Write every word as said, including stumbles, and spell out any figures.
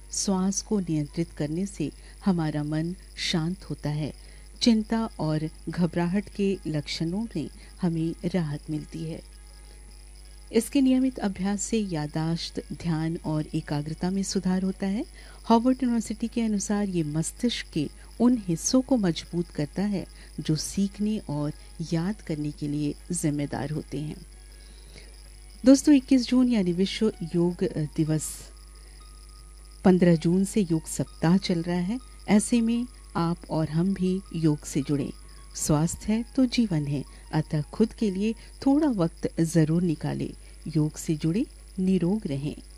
श्वास को नियंत्रित करने से हमारा मन शांत होता है। चिंता और घबराहट के लक्षणों में हमें राहत मिलती है। इसके नियमित अभ्यास से याददाश्त, ध्यान और एकाग्रता में सुधार होता है। हार्वर्ड यूनिवर्सिटी के अनुसार ये मस्तिष्क के उन हिस्सों को मजबूत करता है जो सीखने और याद करने के लिए जिम्मेदार होते हैं। दोस्तों, इक्कीस जून यानी विश्व योग दिवस, पंद्रह जून से योग सप्ताह चल रहा है। ऐसे में आप और हम भी योग से जुड़ें। स्वास्थ्य है तो जीवन है, अतः खुद के लिए थोड़ा वक्त जरूर निकालें। योग से जुड़े, निरोग रहें।